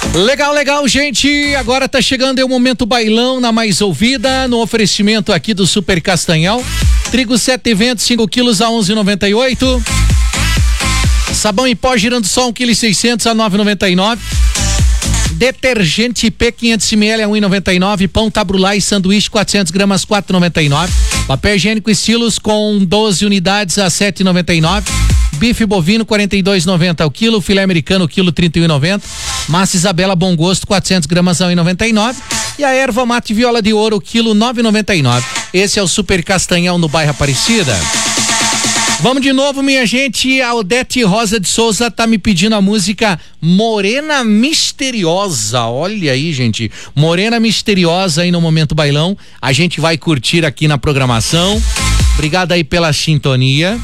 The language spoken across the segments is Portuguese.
Legal, gente. Agora tá chegando o momento bailão na mais ouvida, no oferecimento aqui do Super Castanhal. Trigo 7,20, 5 quilos a 11,98. Sabão em pó girando só 1,6 kg a 9,99. Detergente IP 500 ml a 1,99. Pão Tabrulai sanduíche 400 gramas 4,99. Papel higiênico Estilos com 12 unidades a 7,99. Bife bovino 42,90 ao quilo. Filé americano quilo 31,90. Massa Isabela Bom Gosto 400 gramas a 1,99. E a erva mate viola de ouro quilo 9,99. Esse é o Super Castanhal no bairro Aparecida. Vamos de novo, minha gente. A Odete Rosa de Souza tá me pedindo a música Morena Misteriosa. Olha aí, gente. Morena Misteriosa aí no Momento Bailão. A gente vai curtir aqui na programação. Obrigado aí pela sintonia.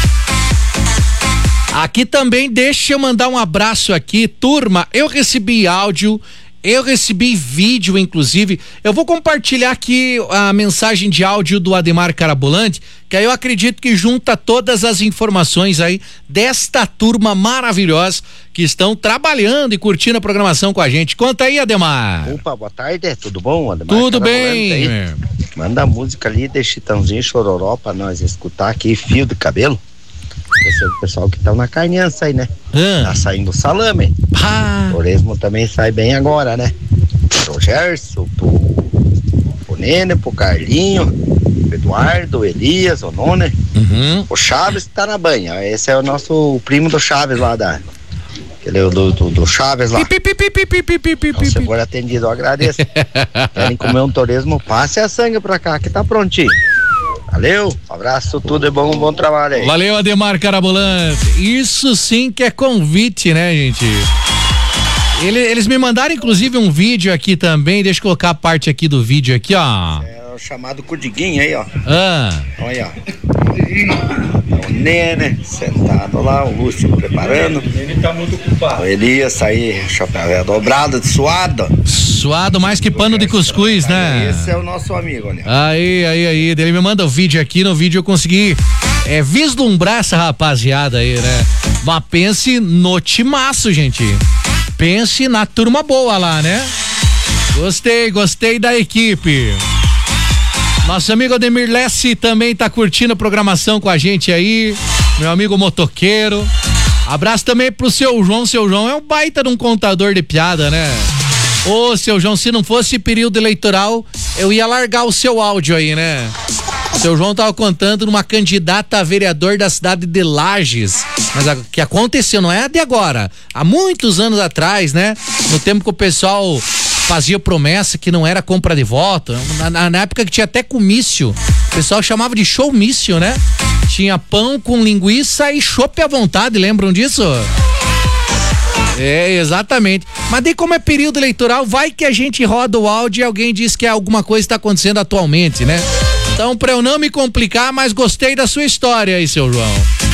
Aqui também, deixa eu mandar um abraço aqui, turma. Eu recebi áudio, eu recebi vídeo, inclusive. Eu vou compartilhar aqui a mensagem de áudio do Ademar Carabolante, que aí eu acredito que junta todas as informações aí desta turma maravilhosa que estão trabalhando e curtindo a programação com a gente. Conta aí, Ademar. Opa, boa tarde, tudo bom, Ademar? Tudo bem. Manda a música ali de Chitãozinho Chororó pra nós escutar aqui, Fio de Cabelo. Esse é o pessoal que tá na carniça aí, né? Tá saindo o salame. O Oresmo também sai bem agora, né? Pro Gerson, pro Nene, pro Carlinho, pro Eduardo, o Elias, o None. O Chaves tá na banha. Esse é o nosso primo do Chaves lá da... Aquele do Chaves lá. Então, se for atendido, eu agradeço. Querem comer um torresmo, passe a sangue pra cá, que tá prontinho. Valeu, abraço, tudo é bom trabalho aí. Valeu, Ademar Carabolante. Isso sim que é convite, né, gente? Eles me mandaram inclusive um vídeo aqui também, deixa eu colocar a parte aqui do vídeo aqui, ó. É o chamado Cudiguinho aí, ó. Olha, ó. O Nene sentado lá, o Lúcio preparando. O Nene tá muito ocupado. O Elias aí, chapéu dobrado, de suado. Suado mais que pano de cuscuz, né? Esse é o nosso amigo, né? Aí. Ele me manda o vídeo aqui, no vídeo eu consegui vislumbrar essa rapaziada aí, né? Mas pense no timaço, gente. Pense na turma boa lá, né? Gostei da equipe. Nosso amigo Ademir Lessi também tá curtindo a programação com a gente aí. Meu amigo motoqueiro. Abraço também pro seu João. Seu João é um baita de um contador de piada, né? Ô, seu João, se não fosse período eleitoral, eu ia largar o seu áudio aí, né? O seu João tava contando numa candidata a vereador da cidade de Lages. Mas o que aconteceu não é de agora. Há muitos anos atrás, né? No tempo que o pessoal fazia promessa que não era compra de voto. Na época que tinha até comício. O pessoal chamava de showmício, né? Tinha pão com linguiça e chopp à vontade, lembram disso? É, exatamente. Mas daí como é período eleitoral, vai que a gente roda o áudio e alguém diz que alguma coisa está acontecendo atualmente, né? Então, pra eu não me complicar, mas gostei da sua história aí, seu João.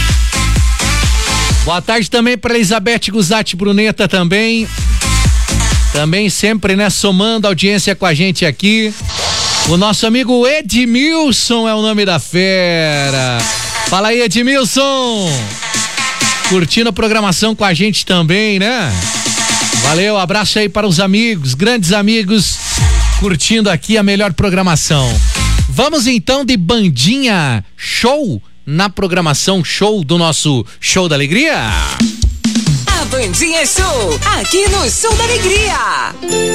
Boa tarde também pra Elizabeth Guzatti Bruneta também. Também sempre, né, somando audiência com a gente aqui. O nosso amigo Edmilson é o nome da fera. Fala aí, Edmilson. Curtindo a programação com a gente também, né? Valeu, abraço aí para os amigos, grandes amigos, curtindo aqui a melhor programação. Vamos então de bandinha show na programação show do nosso Show da Alegria. A bandinha show, aqui no Show da Alegria.